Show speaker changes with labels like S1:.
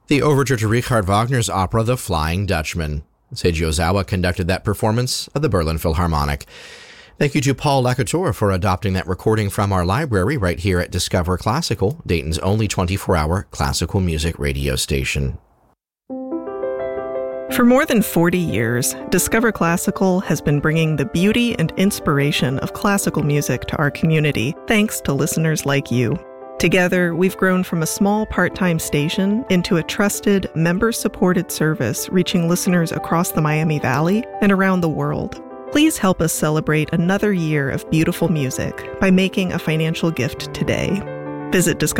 S1: The overture to Richard Wagner's opera The Flying Dutchman. Seiji Ozawa conducted that performance at the Berlin Philharmonic. Thank you to Paul Lacouture for adopting that recording from our library right here at Discover Classical, Dayton's only 24-hour classical music radio station.
S2: For more than 40 years, Discover Classical has been bringing the beauty and inspiration of classical music to our community, thanks to listeners like you. Together, we've grown from a small part-time station into a trusted, member-supported service reaching listeners across the Miami Valley and around the world. Please help us celebrate another year of beautiful music by making a financial gift today. Visit